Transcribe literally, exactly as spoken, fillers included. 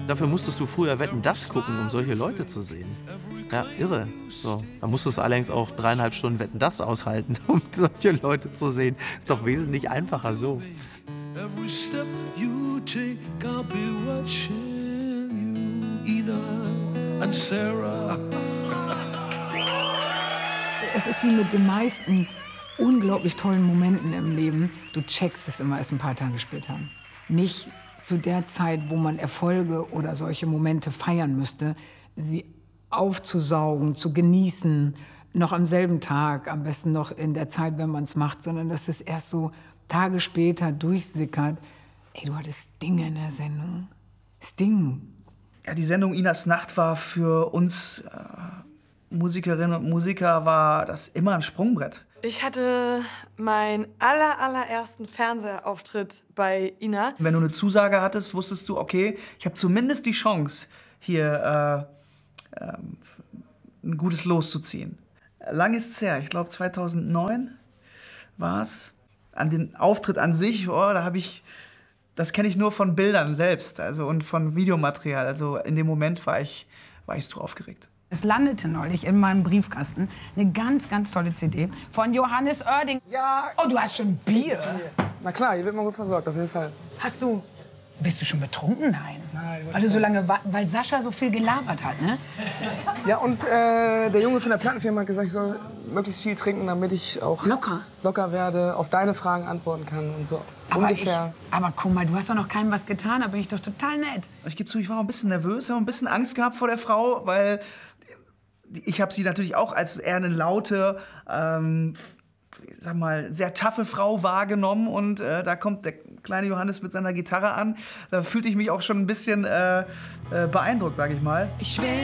Dafür musstest du früher Wetten, das gucken, um solche Leute zu sehen. Ja, irre. So, da musstest du allerdings auch dreieinhalb Stunden Wetten, das aushalten, um solche Leute zu sehen. Ist doch wesentlich einfacher so. Every step you take, I'll be watching you, Ina and Sarah. Es ist wie mit den meisten unglaublich tollen Momenten im Leben. Du checkst es immer erst ein paar Tage später. Nicht zu der Zeit, wo man Erfolge oder solche Momente feiern müsste, sie aufzusaugen, zu genießen, noch am selben Tag, am besten noch in der Zeit, wenn man es macht, sondern dass es erst so Tage später durchsickert. Ey, du hattest Dinge in der Sendung. Sting. Ja, die Sendung Inas Nacht war für uns äh, Musikerinnen und Musiker war das immer ein Sprungbrett. Ich hatte meinen aller, allerersten Fernsehauftritt bei Ina. Wenn du eine Zusage hattest, wusstest du, okay, ich habe zumindest die Chance, hier äh, äh, ein gutes Los zu ziehen. Lang ist's her, ich glaube zweitausendneun war es. An den Auftritt an sich, oh, da habe ich, das kenne ich nur von Bildern selbst, also und von Videomaterial. Also in dem Moment war ich, war ich so aufgeregt. Es landete neulich in meinem Briefkasten eine ganz, ganz tolle C D von Johannes Oerding. Ja. Oh, du hast schon Bier? Na klar, hier wird man gut versorgt, auf jeden Fall. Hast du, bist du schon betrunken? Nein. Nein. Also so lange, weil Sascha so viel gelabert hat, ne? Ja, und äh, der Junge von der Plattenfirma hat gesagt, ich soll möglichst viel trinken, damit ich auch Locker? locker werde, auf deine Fragen antworten kann und so. Aber ungefähr. Ich, aber guck mal, du hast doch noch keinem was getan, da bin ich doch total nett. Ich gebe zu, ich war auch ein bisschen nervös, habe ein bisschen Angst gehabt vor der Frau, weil ich habe sie natürlich auch als eher eine laute, ähm, sag mal, sehr taffe Frau wahrgenommen. Und äh, da kommt der kleine Johannes mit seiner Gitarre an. Da fühlte ich mich auch schon ein bisschen äh, äh, beeindruckt, sag ich mal. Ich will